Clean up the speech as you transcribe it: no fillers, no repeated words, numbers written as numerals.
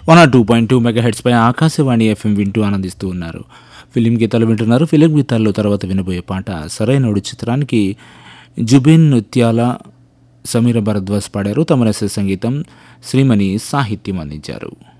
102.2 megahertz పై Akashvani FM వింటూ ఆనందిస్తూ ఉన్నారు. ఫిలిం గీతాలు వింటున్నారు. ఫిలిం గీతాల్లో తర్వాత వినబోయే పాట సరైనోడు చిత్రానికి జుబిన్ నృత్యాల సమీర భరద్వాజ్ పాడారు. తమరస సంగీతం శ్రీమణి సాహిత్యం అందించారు.